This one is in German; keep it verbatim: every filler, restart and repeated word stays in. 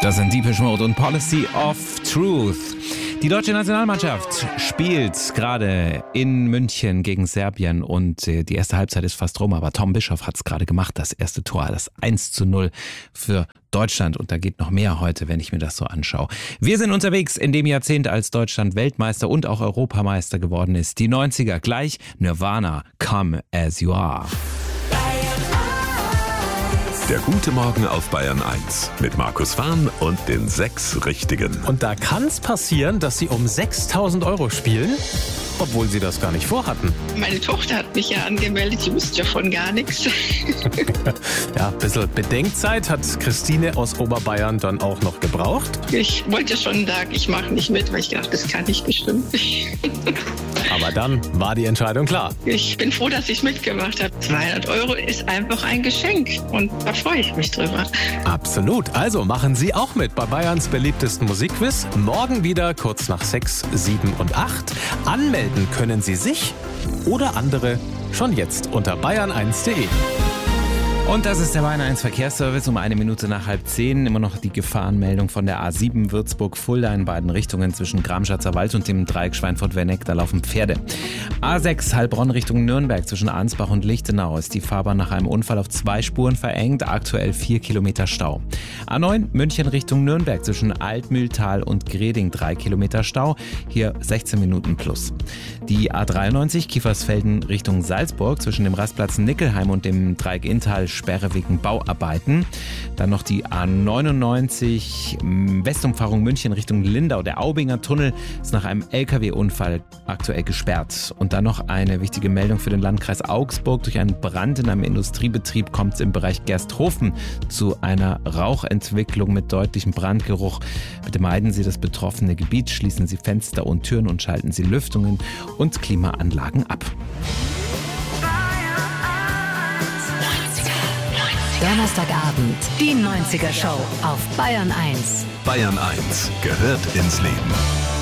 Das sind Deepish Mode und Policy of Truth. Die deutsche Nationalmannschaft spielt gerade in München gegen Serbien und die erste Halbzeit ist fast rum, aber Tom Bischoff hat es gerade gemacht, das erste Tor, das eins zu null für Deutschland, und da geht noch mehr heute, wenn ich mir das so anschaue. Wir sind unterwegs in dem Jahrzehnt, als Deutschland Weltmeister und auch Europameister geworden ist. Die neunziger, gleich Nirvana, Come As You Are. Der gute Morgen auf Bayern eins mit Markus Fahn und den sechs Richtigen. Und da kann es passieren, dass Sie um sechstausend Euro spielen, obwohl Sie das gar nicht vorhatten. Meine Tochter hat mich ja angemeldet, die wusste davon gar nichts. Ja, ein bisschen Bedenkzeit hat Christine aus Oberbayern dann auch noch gebraucht. Ich wollte schon sagen, ich mache nicht mit, weil ich dachte, das kann ich bestimmt nicht. Aber dann war die Entscheidung klar. Ich bin froh, dass ich mitgemacht habe. zweihundert Euro ist einfach ein Geschenk und da freue ich mich drüber. Absolut. Also machen Sie auch mit bei Bayerns beliebtesten Musikquiz. Morgen wieder kurz nach sechs, sieben und acht. Anmelden können Sie sich oder andere schon jetzt unter bayern eins punkt de. Und das ist der Bayern eins Verkehrsservice um eine Minute nach halb zehn. Immer noch die Gefahrenmeldung von der A sieben Würzburg-Fulda in beiden Richtungen zwischen Gramschatzer Wald und dem Dreieck Schweinfurt-Werneck. Da laufen Pferde. A sechs Heilbronn Richtung Nürnberg zwischen Arnsbach und Lichtenau ist die Fahrbahn nach einem Unfall auf zwei Spuren verengt. Aktuell vier Kilometer Stau. A neun München Richtung Nürnberg zwischen Altmühltal und Greding drei Kilometer Stau. Hier sechzehn Minuten plus. Die A dreiundneunzig Kiefersfelden Richtung Salzburg zwischen dem Rastplatz Nickelheim und dem Dreieck Inntal Sperre wegen Bauarbeiten. Dann noch die A neunundneunzig Westumfahrung München Richtung Lindau. Der Aubinger Tunnel ist nach einem L K W-Unfall aktuell gesperrt. Und dann noch eine wichtige Meldung für den Landkreis Augsburg. Durch einen Brand in einem Industriebetrieb kommt es im Bereich Gersthofen zu einer Rauchentwicklung mit deutlichem Brandgeruch. Bitte meiden Sie das betroffene Gebiet, schließen Sie Fenster und Türen und schalten Sie Lüftungen und Klimaanlagen ab. Donnerstagabend, die neunziger Show auf Bayern eins. Bayern eins gehört ins Leben.